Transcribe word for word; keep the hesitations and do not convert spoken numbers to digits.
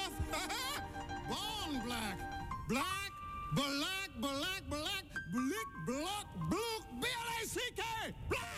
myself. Born black. Black, black, black, black, blick, block, blook, B L A C K. Black!